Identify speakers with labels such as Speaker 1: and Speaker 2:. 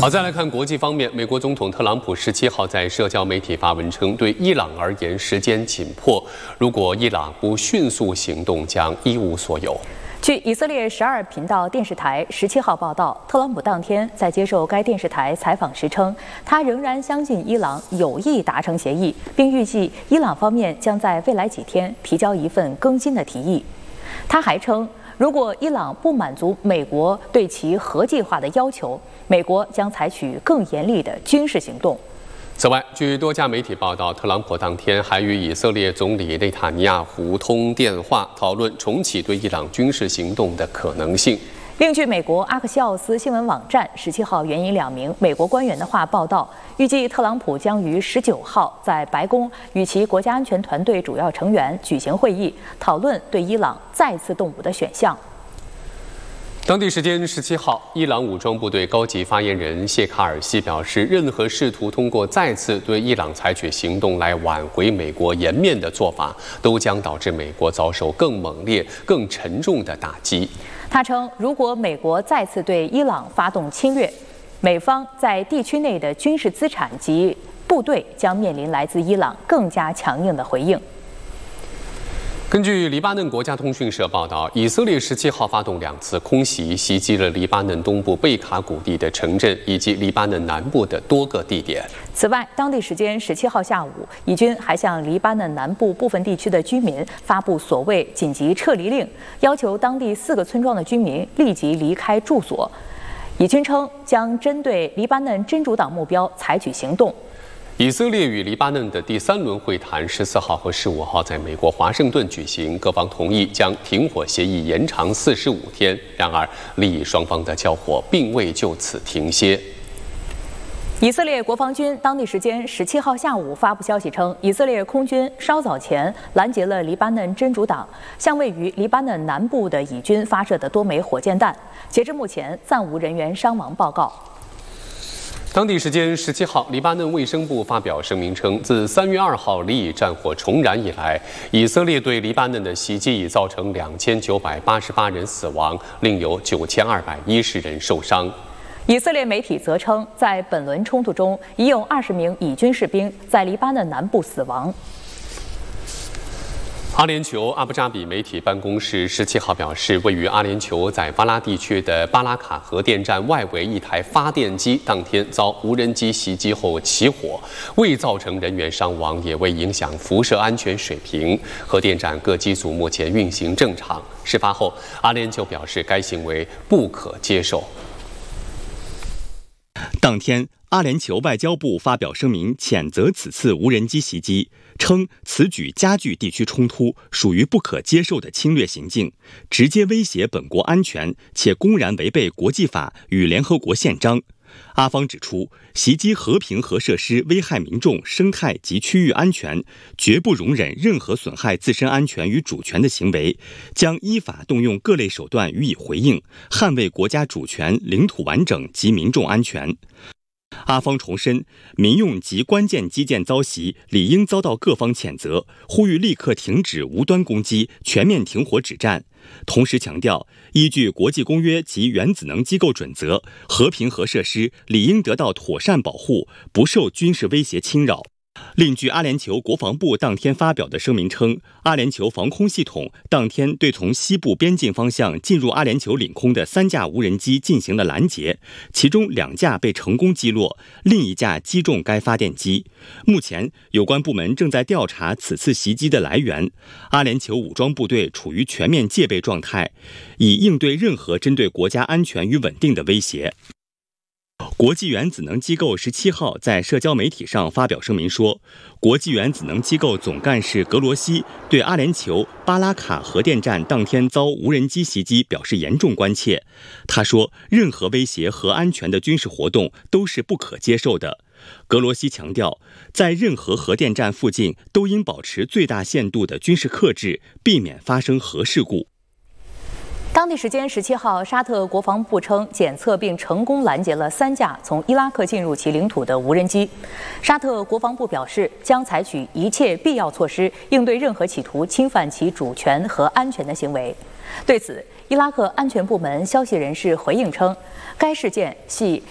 Speaker 1: 好，再来看国际方面，美国总统特朗普17号在社交媒体发文称，对伊朗而言时间紧迫，如果伊朗不迅速行动，将一无所有。
Speaker 2: 据以色列12频道电视台17号报道，特朗普当天在接受该电视台采访时称，他仍然相信伊朗有意达成协议，并预计伊朗方面将在未来几天提交一份更新的提议。他还称，如果伊朗不满足美国对其核计划的要求，美国将采取更严厉的军事行动。
Speaker 1: 此外，据多家媒体报道，特朗普当天还与以色列总理内塔尼亚胡通电话，讨论重启对伊朗军事行动的可能性。
Speaker 2: 另据美国阿克西奥斯新闻网站17号援引2名美国官员的话报道，预计特朗普将于19号在白宫与其国家安全团队主要成员举行会议，讨论对伊朗再次动武的选项。
Speaker 1: 当地时间17号，伊朗武装部队高级发言人谢卡尔西表示，任何试图通过再次对伊朗采取行动来挽回美国颜面的做法，都将导致美国遭受更猛烈、更沉重的打击。
Speaker 2: 他称，如果美国再次对伊朗发动侵略，美方在地区内的军事资产及部队将面临来自伊朗更加强硬的回应。
Speaker 1: 根据黎巴嫩国家通讯社报道，以色列17号发动2次空袭，袭击了黎巴嫩东部贝卡谷地的城镇以及黎巴嫩南部的多个地点。
Speaker 2: 此外，当地时间17号下午，以军还向黎巴嫩南部部分地区的居民发布所谓紧急撤离令，要求当地4个村庄的居民立即离开住所。以军称将针对黎巴嫩真主党目标采取行动。
Speaker 1: 以色列与黎巴嫩的第3轮会谈14号和15号在美国华盛顿举行，各方同意将停火协议延长45天。然而，利益双方的交火并未就此停歇。
Speaker 2: 以色列国防军当地时间17号下午发布消息称，以色列空军稍早前拦截了黎巴嫩真主党向位于黎巴嫩南部的以军发射的多枚火箭弹。截至目前，暂无人员伤亡报告。
Speaker 1: 当地时间17号，黎巴嫩卫生部发表声明称，自3月2号黎以战火重燃以来，以色列对黎巴嫩的袭击已造成2988人死亡，另有9210人受伤。
Speaker 2: 以色列媒体则称，在本轮冲突中，已有20名以军士兵在黎巴嫩南部死亡。
Speaker 1: 阿联酋阿布扎比媒体办公室17号表示，位于阿联酋宰发拉地区的巴拉卡核电站外围一台发电机当天遭无人机袭击后起火，未造成人员伤亡，也未影响辐射安全水平。核电站各机组目前运行正常。事发后，阿联酋表示该行为不可接受。
Speaker 3: 当天，阿联酋外交部发表声明，谴责此次无人机袭击，称此举加剧地区冲突，属于不可接受的侵略行径，直接威胁本国安全，且公然违背国际法与联合国宪章。阿方指出，袭击和平核设施危害民众、生态及区域安全，绝不容忍任何损害自身安全与主权的行为，将依法动用各类手段予以回应，捍卫国家主权、领土完整及民众安全。阿方重申，民用及关键基建遭袭，理应遭到各方谴责，呼吁立刻停止无端攻击，全面停火止战。同时强调，依据国际公约及原子能机构准则，和平核设施理应得到妥善保护，不受军事威胁侵扰。另据阿联酋国防部当天发表的声明称，阿联酋防空系统当天对从西部边境方向进入阿联酋领空的3架无人机进行了拦截，其中2架被成功击落，另1架击中该发电机。目前，有关部门正在调查此次袭击的来源。阿联酋武装部队处于全面戒备状态，以应对任何针对国家安全与稳定的威胁。国际原子能机构17号在社交媒体上发表声明说，国际原子能机构总干事格罗西对阿联酋巴拉卡核电站当天遭无人机袭击表示严重关切。他说，任何威胁核安全的军事活动都是不可接受的。格罗西强调，在任何核电站附近都应保持最大限度的军事克制，避免发生核事故。
Speaker 2: 当地时间17号，沙特国防部称检测并成功拦截了3架从伊拉克进入其领土的无人机。沙特国防部表示，将采取一切必要措施，应对任何企图侵犯其主权和安全的行为。对此，伊拉克安全部门消息人士回应称，该事件系